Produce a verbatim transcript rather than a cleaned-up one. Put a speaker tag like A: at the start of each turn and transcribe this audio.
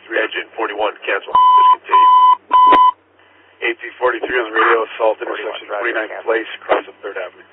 A: forty-three, engine forty-one, cancel. Discontinue. A T forty-three on the radio, assault intersection, forty-ninth place, across of third Avenue.